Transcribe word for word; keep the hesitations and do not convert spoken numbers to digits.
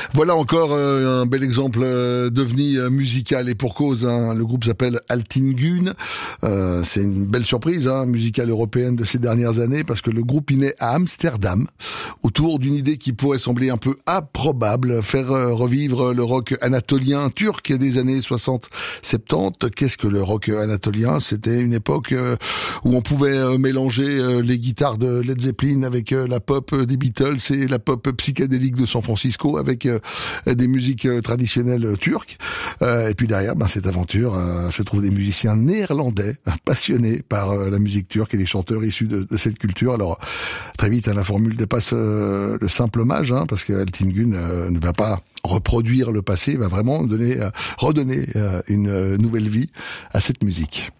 Voilà encore euh, un bel exemple euh, d'ovni euh, musical et pour cause. Hein, le groupe s'appelle Altingun. Euh, c'est une belle surprise hein, musicale européenne de ces dernières années parce que le groupe est né à Amsterdam autour d'une idée qui pourrait sembler un peu improbable, faire euh, revivre le rock anatolien turc des années soixante soixante-dix. Qu'est-ce que le rock anatolien? C'était une époque euh, où on pouvait euh, mélanger euh, les guitares de Led Zeppelin avec euh, la pop des Beatles et la pop psychédélique de San Francisco avec euh, des musiques euh, traditionnelles euh, turques. Euh, et puis derrière, ben, cette aventure euh, se trouvent des musiciens néerlandais passionnés par euh, la musique turque et des chanteurs issus de, de cette culture. Alors très vite, hein, la formule dépasse euh, le simple hommage, hein, parce que Altingun euh, ne va pas reproduire le passé, va vraiment donner, euh, redonner euh, une euh, nouvelle vie à cette musique.